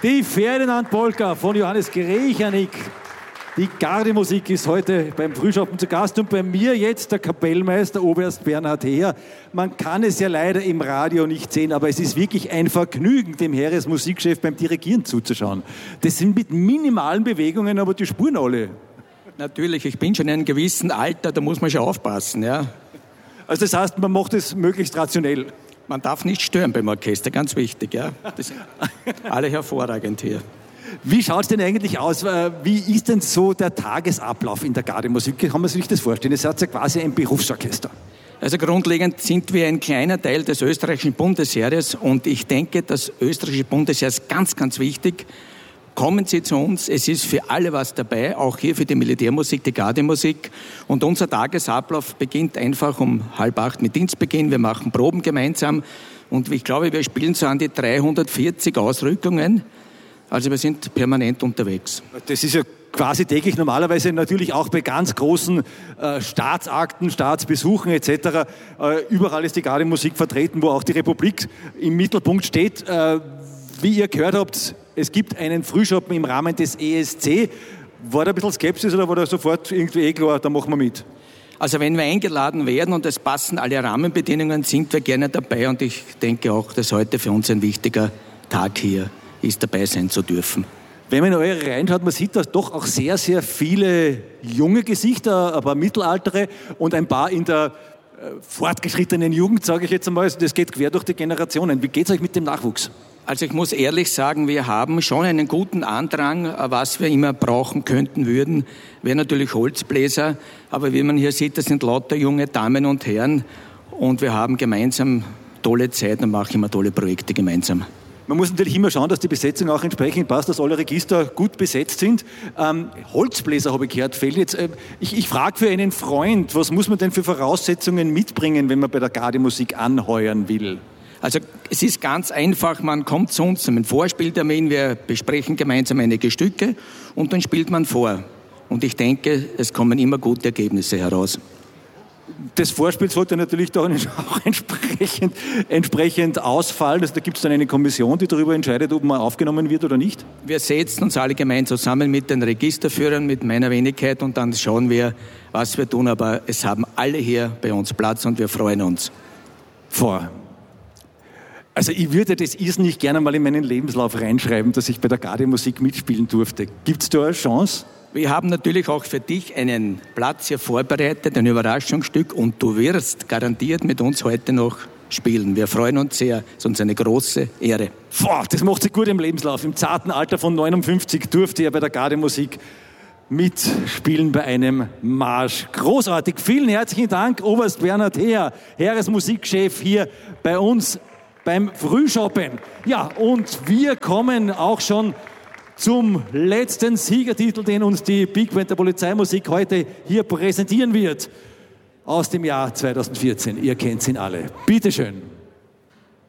Die Ferdinand-Polka von Johannes Grechanik. Die Gardemusik ist heute beim Frühschoppen zu Gast und bei mir jetzt der Kapellmeister Oberst Bernhard Heer. Man kann es ja leider im Radio nicht sehen, aber es ist wirklich ein Vergnügen, dem Heeresmusikchef beim Dirigieren zuzuschauen. Das sind mit minimalen Bewegungen, aber die spuren alle. Natürlich, ich bin schon in einem gewissen Alter, da muss man schon aufpassen. Ja. Also das heißt, man macht es möglichst rationell. Man darf nicht stören beim Orchester, ganz wichtig. Ja. Das sind alle hervorragend hier. Wie schaut es denn eigentlich aus? Wie ist denn so der Tagesablauf in der Gardemusik? Kann man sich das vorstellen? Ihr seid ja quasi ein Berufsorchester. Also grundlegend sind wir ein kleiner Teil des österreichischen Bundesheeres und ich denke, das österreichische Bundesheer ist ganz, ganz wichtig. Kommen Sie zu uns, es ist für alle was dabei, auch hier für die Militärmusik, die Gardemusik. Und unser Tagesablauf beginnt einfach um 7:30 mit Dienstbeginn. Wir machen Proben gemeinsam und ich glaube, wir spielen so an die 340 Ausrückungen. Also wir sind permanent unterwegs. Das ist ja quasi täglich, normalerweise natürlich auch bei ganz großen Staatsakten, Staatsbesuchen etc. Überall ist die Gardemusik vertreten, wo auch die Republik im Mittelpunkt steht. Wie ihr gehört habt, es gibt einen Frühschoppen im Rahmen des ESC. War da ein bisschen Skepsis oder war da sofort irgendwie klar, da machen wir mit? Also wenn wir eingeladen werden und es passen alle Rahmenbedingungen, sind wir gerne dabei und ich denke auch, dass heute für uns ein wichtiger Tag hier ist, dabei sein zu dürfen. Wenn man in eure Reihen schaut, man sieht da doch auch sehr, sehr viele junge Gesichter, ein paar mittelaltere und ein paar in der fortgeschrittenen Jugend, sage ich jetzt einmal. Also das geht quer durch die Generationen. Wie geht es euch mit dem Nachwuchs? Also ich muss ehrlich sagen, wir haben schon einen guten Andrang, was wir immer brauchen könnten würden, wäre natürlich Holzbläser, aber wie man hier sieht, das sind lauter junge Damen und Herren und wir haben gemeinsam tolle Zeit und machen immer tolle Projekte gemeinsam. Man muss natürlich immer schauen, dass die Besetzung auch entsprechend passt, dass alle Register gut besetzt sind. Holzbläser, habe ich gehört, fehlen jetzt. Ich frage für einen Freund, was muss man denn für Voraussetzungen mitbringen, wenn man bei der Gardemusik anheuern will? Also es ist ganz einfach, man kommt zu uns zum Vorspieltermin, wir besprechen gemeinsam einige Stücke und dann spielt man vor. Und ich denke, es kommen immer gute Ergebnisse heraus. Das Vorspiel sollte natürlich auch entsprechend ausfallen. Also da gibt es dann eine Kommission, die darüber entscheidet, ob man aufgenommen wird oder nicht? Wir setzen uns alle gemeinsam zusammen mit den Registerführern, mit meiner Wenigkeit und dann schauen wir, was wir tun. Aber es haben alle hier bei uns Platz und wir freuen uns. Also ich würde das irrsinnig gerne mal in meinen Lebenslauf reinschreiben, dass ich bei der Gardemusik mitspielen durfte. Gibt es da eine Chance? Wir haben natürlich auch für dich einen Platz hier vorbereitet, ein Überraschungsstück und du wirst garantiert mit uns heute noch spielen. Wir freuen uns sehr, es ist uns eine große Ehre. Das macht sich gut im Lebenslauf. Im zarten Alter von 59 durfte er bei der Gardemusik mitspielen bei einem Marsch. Großartig. Vielen herzlichen Dank, Oberst Bernhard Heer, Heeresmusikchef hier bei uns beim Frühschoppen. Ja, und wir kommen auch schon zum letzten Siegertitel, den uns die Big Band der Polizeimusik heute hier präsentieren wird. Aus dem Jahr 2014. Ihr kennt ihn alle. Bitteschön.